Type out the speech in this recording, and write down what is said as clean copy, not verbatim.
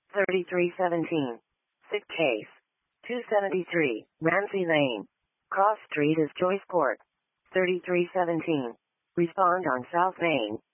3317. Sick case. 273, Ramsey Lane. Cross Street is Joyceport. 3317. Respond on South Main.